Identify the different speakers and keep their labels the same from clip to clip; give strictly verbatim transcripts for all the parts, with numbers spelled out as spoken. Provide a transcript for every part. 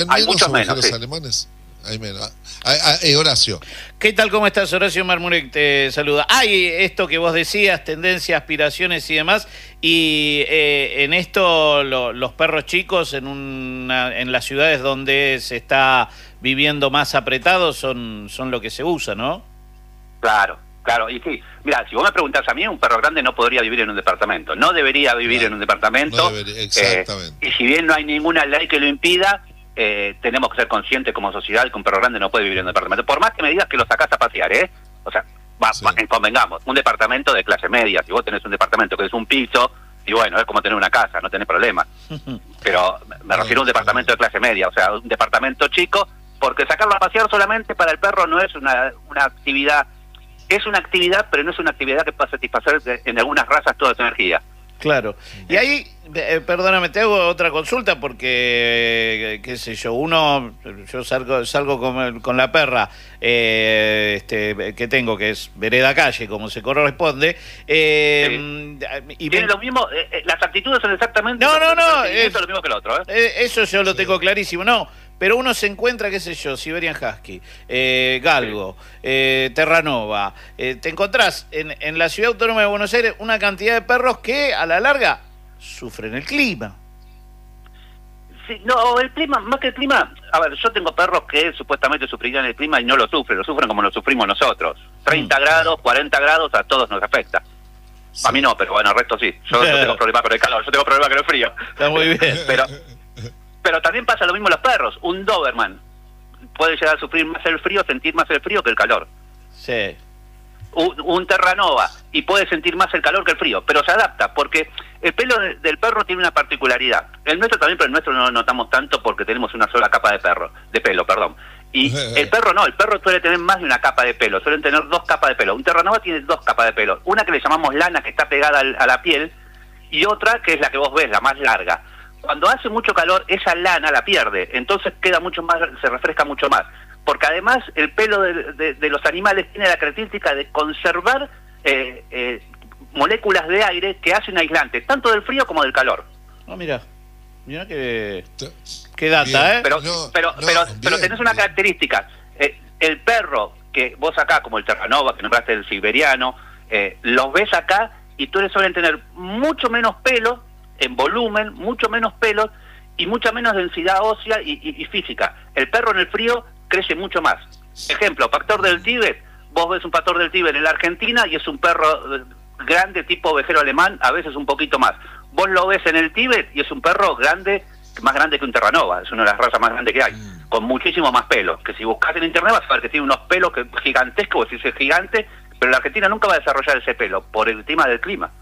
Speaker 1: Hay muchos menos, sí.
Speaker 2: Alemanes. Hay menos. Hay, hay, Horacio.
Speaker 3: ¿Qué tal? ¿Cómo estás? Horacio Marmurek te saluda. Hay esto que vos decías, tendencias, aspiraciones y demás, y eh, en esto lo, los perros chicos en, una, en las ciudades donde se está viviendo más apretados son, son lo que se usa, ¿no?
Speaker 1: Claro, claro. Y sí, mira, si vos me preguntás a mí, un perro grande no podría vivir en un departamento. No debería vivir claro, en un departamento. No debería, exactamente. Eh, y si bien no hay ninguna ley que lo impida, Eh, tenemos que ser conscientes como sociedad que un perro grande no puede vivir en un departamento. Por más que me digas que lo sacás a pasear, ¿eh? O sea, va, sí. va, convengamos, un departamento de clase media, si vos tenés un departamento que es un piso, y bueno, es como tener una casa, no tenés problema. Pero me refiero a un departamento de clase media, o sea, un departamento chico, porque sacarlo a pasear solamente para el perro no es una, una actividad, es una actividad, pero no es una actividad que pueda satisfacer en algunas razas toda su energía.
Speaker 3: Claro. Y ahí, eh, perdóname, te hago otra consulta porque, eh, qué sé yo, uno, yo salgo salgo con, con la perra eh, este que tengo, que es vereda calle, como se corresponde. Eh,
Speaker 1: sí. Y tiene me... lo mismo, eh, las actitudes son exactamente
Speaker 3: no, no, no,
Speaker 1: es lo mismo que el otro. ¿eh?
Speaker 3: Eh, eso yo lo tengo clarísimo, no. Pero uno se encuentra, qué sé yo, Siberian Husky, eh, Galgo, eh, Terranova. Eh, te encontrás en, en la Ciudad Autónoma de Buenos Aires una cantidad de perros que a la larga sufren el clima.
Speaker 1: Sí, no, el clima, más que el clima, a ver, yo tengo perros que supuestamente sufrirían el clima y no lo sufren, lo sufren como lo sufrimos nosotros. treinta mm. grados, cuarenta grados, a todos nos afecta. Sí. A mí no, pero bueno, al resto sí. Yo, yo tengo problema con el calor, yo tengo problema con el frío.
Speaker 3: Está muy bien.
Speaker 1: Pero... Pero también pasa lo mismo a los perros. Un Doberman puede llegar a sufrir más el frío, sentir más el frío que el calor.
Speaker 3: Sí.
Speaker 1: Un, un Terranova y puede sentir más el calor que el frío, pero se adapta, porque el pelo de, del perro tiene una particularidad. El nuestro también, pero el nuestro no lo notamos tanto porque tenemos una sola capa de perro, de pelo, perdón. Y el perro no, el perro suele tener más de una capa de pelo, suelen tener dos capas de pelo. Un Terranova tiene dos capas de pelo, una que le llamamos lana, que está pegada al, a la piel, y otra que es la que vos ves, la más larga. Cuando hace mucho calor, esa lana la pierde, entonces queda mucho más, se refresca mucho más. Porque además el pelo de, de, de los animales tiene la característica de conservar eh, eh, moléculas de aire que hacen aislante, tanto del frío como del calor.
Speaker 3: Ah, oh, mira, mira que, qué data, bien. ¿eh?
Speaker 1: Pero,
Speaker 3: no,
Speaker 1: pero,
Speaker 3: no,
Speaker 1: pero,
Speaker 3: bien,
Speaker 1: pero tenés una característica, eh, el perro que vos acá, como el Terranova, que nombraste el siberiano, eh, los ves acá y todos suelen tener mucho menos pelo, en volumen, mucho menos pelos y mucha menos densidad ósea y, y, y física. El perro en el frío crece mucho más. Ejemplo, pastor del Tíbet, vos ves un pastor del Tíbet en la Argentina y es un perro grande tipo ovejero alemán, a veces un poquito más. Vos lo ves en el Tíbet y es un perro grande, más grande que un Terranova, es una de las razas más grandes que hay, con muchísimo más pelos, que si buscas en internet vas a ver que tiene unos pelos que, gigantescos, si es gigante, pero la Argentina nunca va a desarrollar ese pelo por el tema del clima.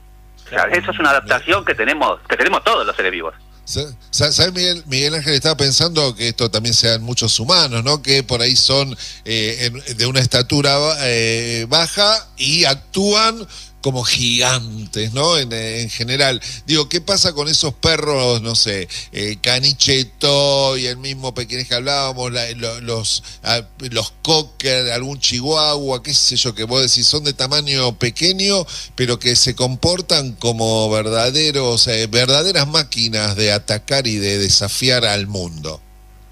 Speaker 1: O sea, eso es una adaptación que tenemos que tenemos todos los seres vivos.
Speaker 2: ¿Sabes, Miguel, Miguel Ángel? Estaba pensando que esto también se da en muchos humanos, ¿no? Que por ahí son eh, en, de una estatura eh, baja y actúan como gigantes, ¿no? En, en general. Digo, ¿qué pasa con esos perros, no sé, eh, caniche toy, el mismo pequeñez que hablábamos, la, los, los, los cocker, algún chihuahua, qué sé yo, que vos decís, son de tamaño pequeño, pero que se comportan como verdaderos, eh, verdaderas máquinas de atacar y de desafiar al mundo?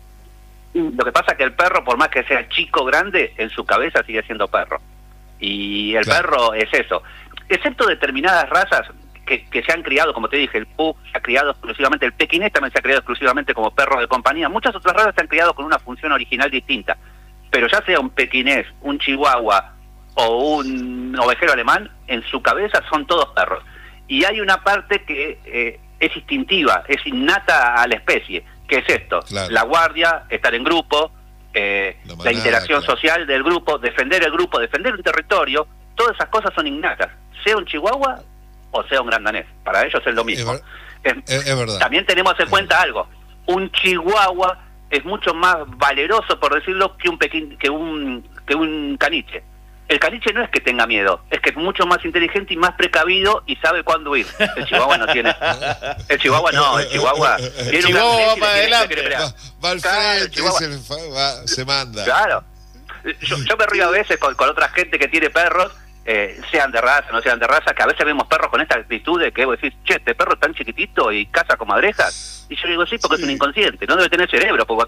Speaker 1: Lo que pasa es que el perro, por más que sea chico o grande, en su cabeza sigue siendo perro. Y el claro. perro es eso. Excepto determinadas razas que, que se han criado, como te dije, el Pug se ha criado exclusivamente, el pequinés también se ha criado exclusivamente como perro de compañía. Muchas otras razas se han criado con una función original distinta. Pero ya sea un pequinés, un chihuahua o un ovejero alemán, en su cabeza son todos perros. Y hay una parte que eh, es instintiva, es innata a la especie, que es esto, claro. la guardia, estar en grupo, eh, la, manada, la interacción claro. social del grupo, defender el grupo, defender un territorio, todas esas cosas son innatas, sea un chihuahua o sea un gran danés, para ellos es lo mismo.
Speaker 2: Es, es, es verdad.
Speaker 1: También tenemos en cuenta es algo, un chihuahua es mucho más valeroso, por decirlo, que un pequeñ, que un que un caniche. El caniche no es que tenga miedo, es que es mucho más inteligente y más precavido y sabe cuándo ir. El chihuahua no tiene. El chihuahua no, el chihuahua tiene
Speaker 3: el chihuahua va para adelante.
Speaker 2: Va, va al frente, claro, se, va, se manda.
Speaker 1: Claro. Yo, yo me río a veces con, con otra gente que tiene perros, eh, sean de raza, no sean de raza, que a veces vemos perros con esta actitud de que vos decís, che, este perro es tan chiquitito y caza como madrejas. Y yo digo, sí, porque sí. es un inconsciente, no debe tener cerebro, porque